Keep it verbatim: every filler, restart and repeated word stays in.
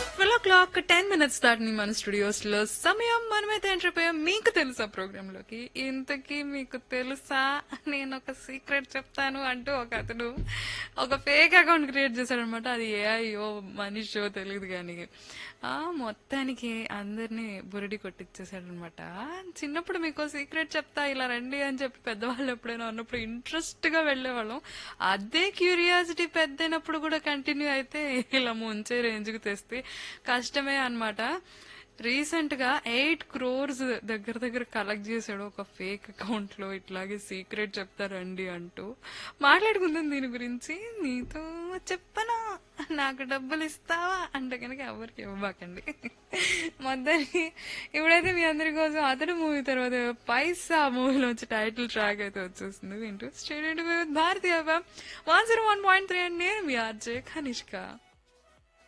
Twelve ఓ clock ten minutes దాటిని మన studios లో సమయం మనమైతే ఎంటర్ అయిపోయాం. మీకు తెలుసా ప్రోగ్రామ్ లోకి. ఇంతకీ మీకు తెలుసా నేను ఒక సీక్రెట్ చెప్తాను అంటూ ఒక అతను ఒక ఫేక్ అకౌంట్ క్రియేట్ చేశాడనమాట. అది ఏ అయ్యో మనిషో తెలియదు కానీ ఆ మొత్తానికి అందరినీ బురిడి కొట్టించేసాడనమాట. చిన్నప్పుడు మీకు సీక్రెట్ చెప్తా ఇలా రండి అని చెప్పి పెద్దవాళ్ళు ఎప్పుడైనా ఉన్నప్పుడు ఇంట్రెస్ట్ గా వెళ్లేవాళ్ళం. అదే క్యూరియాసిటీ పెద్దయినప్పుడు కూడా కంటిన్యూ అయితే ఇలా ముంచే రేంజ్ కి తెస్తే కష్టమే అన్నమాట. రీసెంట్ గా ఎయిట్ క్రోర్స్ దగ్గర దగ్గర కలెక్ట్ చేశాడు ఒక ఫేక్ అకౌంట్ లో ఇట్లాగే సీక్రెట్ చెప్తారండి అంటూ. మాట్లాడుకుందాం దీని గురించి. నీతో చెప్పనా నాకు డబ్బులు ఇస్తావా అంటే కనుక ఎవరికి ఇవ్వబాకండి. మొత్తానికి ఇప్పుడైతే మీ అందరి కోసం అతడు మూవీ తర్వాత పైసా మూవీలో వచ్చి టైటిల్ ట్రాక్ అయితే వచ్చేస్తుంది. వింటూ stadium Bharatiya one zero one point three and నేను మీ ఆర్జే కనిష్క.